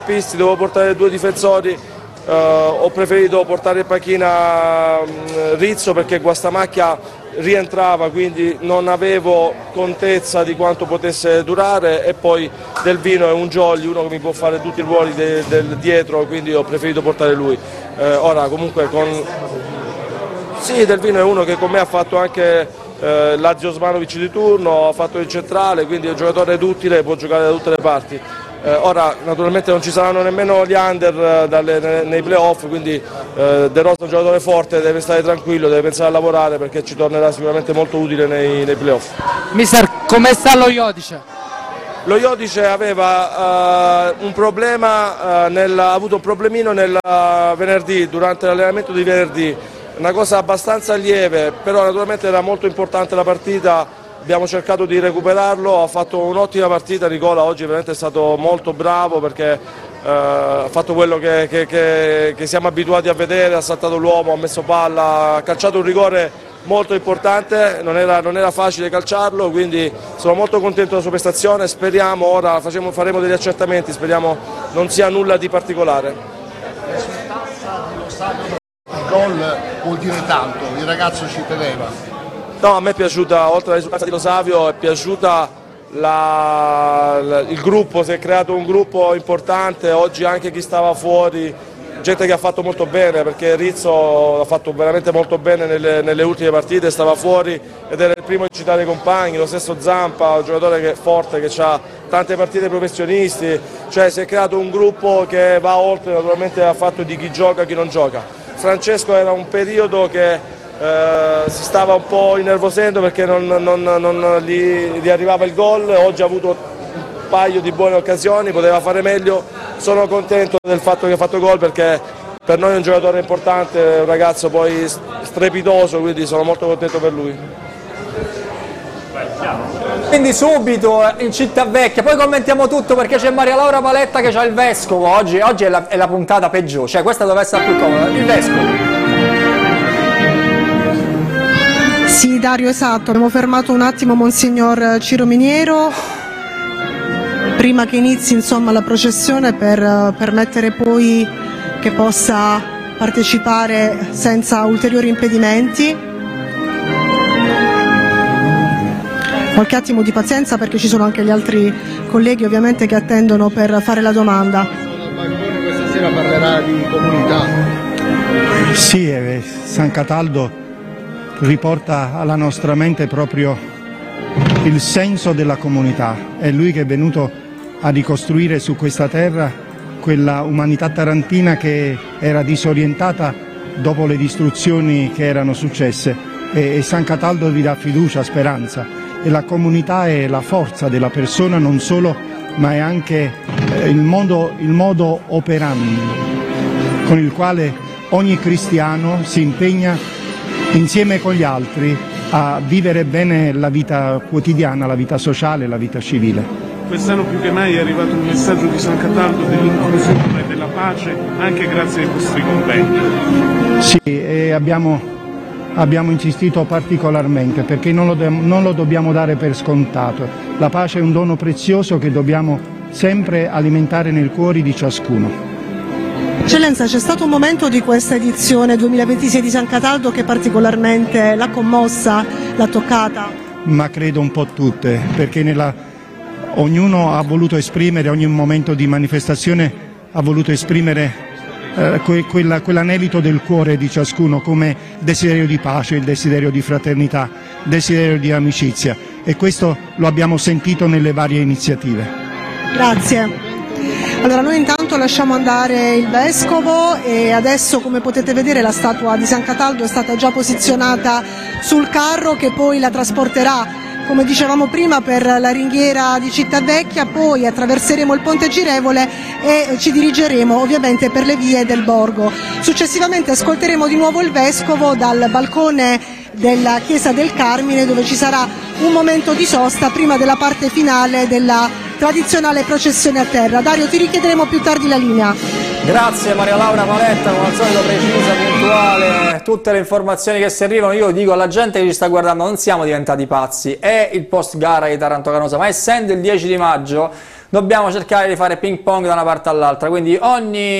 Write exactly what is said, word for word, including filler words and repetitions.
Pisti, dovevo portare due difensori, eh, ho preferito portare in panchina mh, Rizzo perché Guastamacchia rientrava, quindi non avevo contezza di quanto potesse durare, e poi Del Vino è un jolly, uno che mi può fare tutti i ruoli del, del dietro, quindi ho preferito portare lui. Eh, ora comunque con... Sì, Del Vino è uno che con me ha fatto anche eh, Lazio Osmanovic di turno, ha fatto il centrale, quindi è un giocatore duttile, può giocare da tutte le parti. Eh, ora naturalmente non ci saranno nemmeno gli under eh, dalle, nei, nei playoff, quindi eh, De Rosa è un giocatore forte, deve stare tranquillo, deve pensare a lavorare perché ci tornerà sicuramente molto utile nei, nei playoff. Mister, come sta lo Iodice? Lo Iodice aveva uh, un problema, uh, nel, ha avuto un problemino nel uh, venerdì, durante l'allenamento di venerdì, una cosa abbastanza lieve, però naturalmente era molto importante la partita. Abbiamo cercato di recuperarlo, ha fatto un'ottima partita Nicola, oggi veramente è stato molto bravo perché eh, ha fatto quello che, che, che, che siamo abituati a vedere, ha saltato l'uomo, ha messo palla, ha calciato un rigore molto importante, non era, non era facile calciarlo, quindi sono molto contento della sua prestazione, speriamo, ora facciamo, faremo degli accertamenti, speriamo non sia nulla di particolare. Il gol vuol dire tanto, il ragazzo ci teneva. No, a me è piaciuta, oltre alla risultata di Lo Savio, è piaciuta la, la, il gruppo, si è creato un gruppo importante, oggi anche chi stava fuori, gente che ha fatto molto bene, perché Rizzo ha fatto veramente molto bene nelle, nelle ultime partite, stava fuori ed era il primo a citare i compagni, lo stesso Zampa, un giocatore che è forte, che ha tante partite professionisti, cioè si è creato un gruppo che va oltre naturalmente al fatto di chi gioca e chi non gioca. Francesco era un periodo che Uh, si stava un po' innervosendo perché non, non, non gli, gli arrivava il gol, oggi ha avuto un paio di buone occasioni, poteva fare meglio, sono contento del fatto che ha fatto gol perché per noi è un giocatore importante, un ragazzo poi strepitoso, quindi sono molto contento per lui. Quindi subito in Cittavecchia, poi commentiamo tutto perché c'è Maria Laura Paletta che c'ha il Vescovo, oggi, oggi è, la, è la puntata peggiore, cioè questa doveva essere più comoda, il Vescovo. Sì, Dario, esatto, abbiamo fermato un attimo Monsignor Ciro Miniero prima che inizi insomma, la processione per uh, permettere poi che possa partecipare senza ulteriori impedimenti. Qualche attimo di pazienza perché ci sono anche gli altri colleghi ovviamente che attendono per fare la domanda. Questa sera parlerà di comunità. Sì, eh, San Cataldo riporta alla nostra mente proprio il senso della comunità. È lui che è venuto a ricostruire su questa terra quella umanità tarantina che era disorientata dopo le distruzioni che erano successe, e, e San Cataldo vi dà fiducia, speranza, e la comunità è la forza della persona non solo, ma è anche eh, il modo, il modo operandi con il quale ogni cristiano si impegna insieme con gli altri a vivere bene la vita quotidiana, la vita sociale, la vita civile. Quest'anno più che mai è arrivato un messaggio di San Cataldo dell'inclusione e della pace anche grazie ai vostri convegni. Sì, e abbiamo, abbiamo insistito particolarmente perché non lo, non lo dobbiamo dare per scontato. La pace è un dono prezioso che dobbiamo sempre alimentare nel cuore di ciascuno. Eccellenza, c'è stato un momento di questa edizione duemilaventisei di San Cataldo che particolarmente l'ha commossa, l'ha toccata? Ma credo un po' tutte, perché nella, ognuno ha voluto esprimere, ogni momento di manifestazione ha voluto esprimere eh, que, quella, quell'anelito del cuore di ciascuno come desiderio di pace, il desiderio di fraternità, desiderio di amicizia, e questo lo abbiamo sentito nelle varie iniziative. Grazie. Allora noi intanto lasciamo andare il Vescovo e adesso, come potete vedere, la statua di San Cataldo è stata già posizionata sul carro che poi la trasporterà, come dicevamo prima, per la ringhiera di Cittavecchia, poi attraverseremo il ponte girevole e ci dirigeremo ovviamente per le vie del borgo. Successivamente ascolteremo di nuovo il Vescovo dal balcone della Chiesa del Carmine, dove ci sarà un momento di sosta prima della parte finale della tradizionale processione a terra. Dario, ti richiederemo più tardi la linea. Grazie Maria Laura Paletta, come al solito precisa, puntuale, tutte le informazioni che si arrivano. Io dico alla gente che ci sta guardando, non siamo diventati pazzi, è il post gara di Taranto Canosa, ma essendo il dieci di maggio dobbiamo cercare di fare ping pong da una parte all'altra, quindi ogni